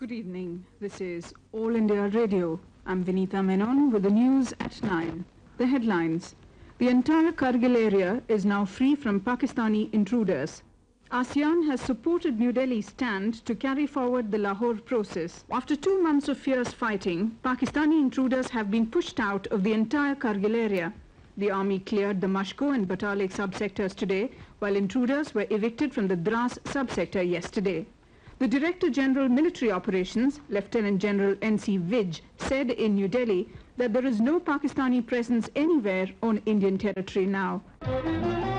Good evening. This is All India Radio. I'm Vinita Menon with the news at 9. The headlines. The entire Kargil area is now free from Pakistani intruders. ASEAN has supported New Delhi's stand to carry forward the Lahore process. After 2 months of fierce fighting, Pakistani intruders have been pushed out of the entire Kargil area. The army cleared the Mashko and Batalik subsectors today, while intruders were evicted from the Dras subsector yesterday. The Director General Military Operations, Lieutenant General N.C. Vij, said in New Delhi that there is no Pakistani presence anywhere on Indian territory now.